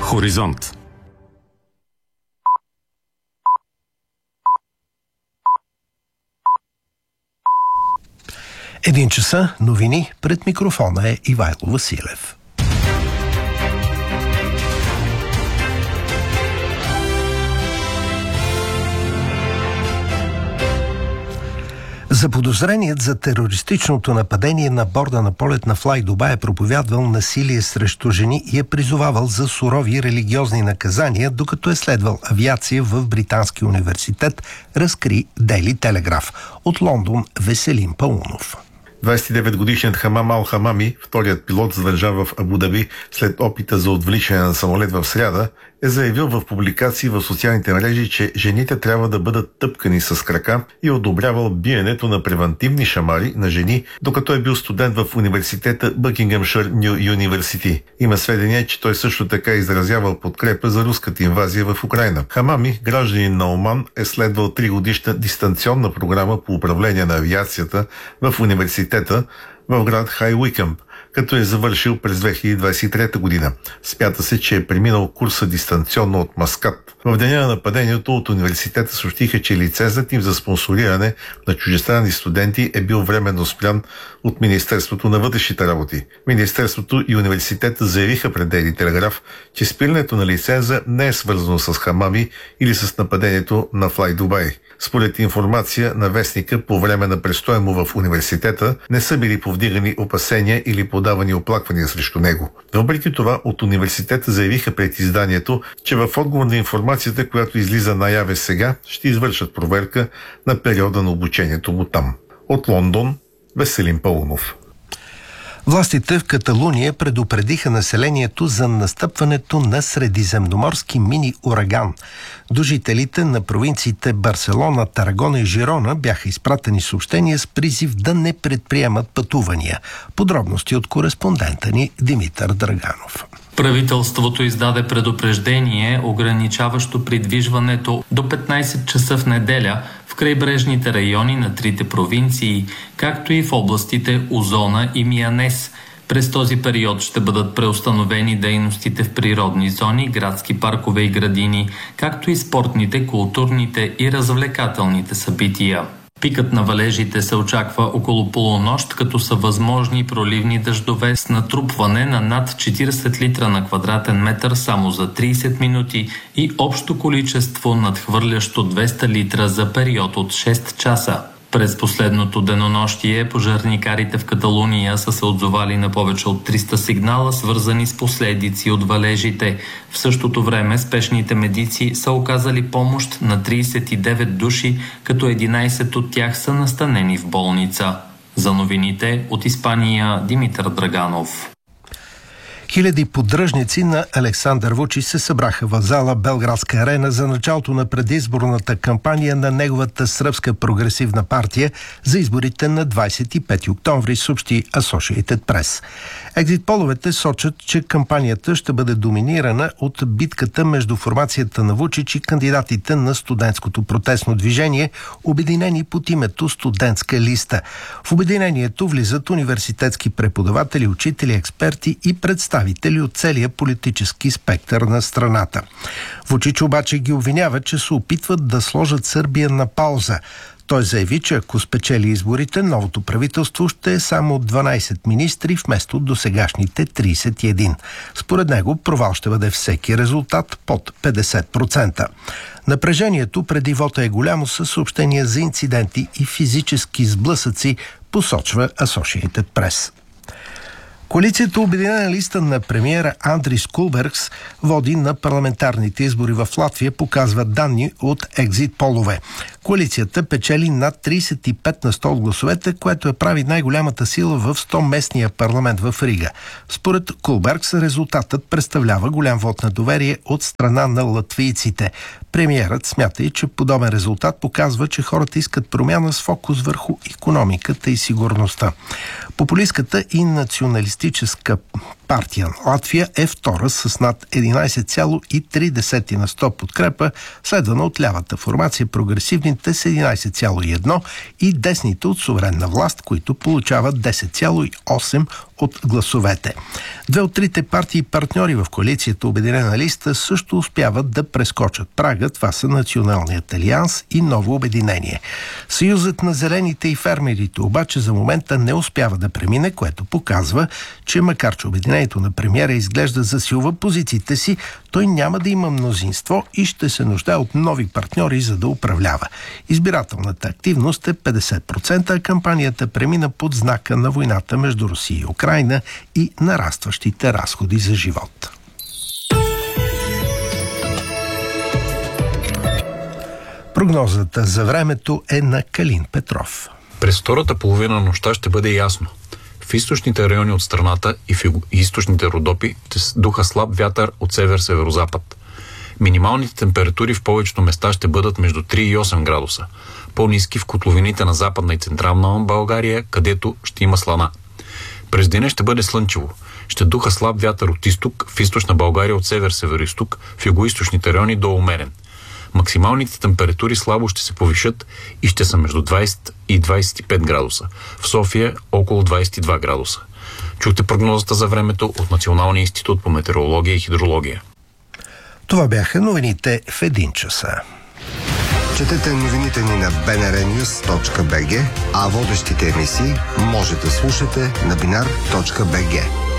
Хоризонт. Един часа, новини, пред микрофона е Ивайло Василев. Заподозреният за терористичното нападение на борда на полет на Fly Dubai е проповядвал насилие срещу жени и е призовавал за сурови религиозни наказания, докато е следвал авиация в Британския университет, разкри Дейли Телеграф. От Лондон Веселин Паунов. 29-годишният Хамам Ал-Хамами, вторият пилот задържан в Абу Даби след опита за отвличане на самолет в сряда, е заявил в публикации в социалните мрежи, че жените трябва да бъдат тъпкани с крака и одобрявал биенето на превантивни шамари на жени, докато е бил студент в университета Бъкингъмшир Ню Юниверсити. Има сведения, че той също така изразявал подкрепа за руската инвазия в Украйна. Хамами, гражданин на Оман, е следвал 3-годишна дистанционна програма по управление на авиацията в университета в град Хай Уикъмп, като е завършил през 2023 година. Смята се, че е преминал курса дистанционно от Маскат. В деня на нападението от университета съобщиха, че лицензът им за спонсориране на чуждестранни студенти е бил временно спрян от Министерството на вътрешните работи. Министерството и университета заявиха пред Дейли Телеграф, че спирането на лиценза не е свързано с Хамами или с нападението на Fly Dubai. Според информация на вестника, по време на престоя му в университета не са били повдигани опасения или подавани оплаквания срещу него. Въпреки това, от университета заявиха пред изданието, че в отговор на информацията, която излиза наяве сега, ще извършат проверка на периода на обучението му там. От Лондон, Веселин Паунов. Властите в Каталуния предупредиха населението за настъпването на средиземноморски мини-ураган. До жителите на провинциите Барселона, Тарагона и Жирона бяха изпратени съобщения с призив да не предприемат пътувания. Подробности от кореспондента ни Димитър Драганов. Правителството издаде предупреждение, ограничаващо придвижването до 15 часа в неделя в крайбрежните райони на трите провинции, както и в областите Озона и Миянес. През този период ще бъдат преустановени дейностите в природни зони, градски паркове и градини, както и спортните, културните и развлекателните събития. Пикът на валежите се очаква около полунощ, като са възможни проливни дъждове с натрупване на над 40 литра на квадратен метър само за 30 минути и общо количество надхвърлящо 200 литра за период от 6 часа. През последното денонощие пожарникарите в Каталуния са се отзовали на повече от 300 сигнала, свързани с последици от валежите. В същото време спешните медици са оказали помощ на 39 души, като 11 от тях са настанени в болница. За новините от Испания, Димитър Драганов. Хиляди поддръжници на Александър Вучич се събраха в зала Белградска арена за началото на предизборната кампания на неговата сръбска прогресивна партия за изборите на 25 октомври, съобщи Associated Press. Екзит половете сочат, че кампанията ще бъде доминирана от битката между формацията на Вучич и кандидатите на студентското протестно движение, обединени под името Студентска листа. В обединението влизат университетски преподаватели, учители, експерти и представители от целия политически спектър на страната. Вучич обаче ги обвинява, че се опитват да сложат Сърбия на пауза. Той заяви, че ако спечели изборите, новото правителство ще е само 12 министри вместо досегашните 31. Според него провал ще бъде всеки резултат под 50%. Напрежението преди вота е голямо, със съобщения за инциденти и физически сблъсъци, посочва Associated Press. Коалицията Обединена листа на премиера Андрис Кулбергс води на парламентарните избори в Латвия, показва данни от екзит полове. Коалицията печели над 35 на 100 от гласовете, което я прави най-голямата сила в 100-местния парламент в Рига. Според Кулбергс резултатът представлява голям вод на доверие от страна на латвийците. Премиерът смята и, че подобен резултат показва, че хората искат промяна с фокус върху икономиката и сигурността. Популистката и националистическа партия Латвия е втора с над 11,3 на 100 подкрепа, следвана от лявата формация прогресивните с 11,1 и десните от суверенна власт, които получават 10,8 от гласовете. Две от трите партии партньори в коалицията Обединена листа също успяват да прескочат прага. Това са Националният алианс и Ново обединение. Съюзът на зелените и фермерите обаче за момента не успява да премине, което показва, че макар че обединението на премиера изглежда засилва позициите си, той няма да има мнозинство и ще се нуждае от нови партньори, за да управлява. Избирателната активност е 50%, а кампанията премина под знака на войната между Русия и Украйна и нарастващите разходи за живот. Прогнозата за времето е на Калин Петров. През втората половина на нощта ще бъде ясно. В източните райони от страната и в източните Родопи ще духа слаб вятър от север-северозапад. Минималните температури в повечето места ще бъдат между 3 и 8 градуса. По-ниски в котловините на Западна и Централна България, където ще има слана. През деня ще бъде слънчево. Ще духа слаб вятър от изток, в източна България от север-североизток, в югоизточните райони до умерен. Максималните температури слабо ще се повишат и ще са между 20 и 25 градуса. В София около 22 градуса. Чухте прогнозата за времето от Националния институт по метеорология и хидрология. Това бяха новините в 1 часа. Четете новините ни на bnrnews.bg, а водещите емисии може да слушате на binar.bg.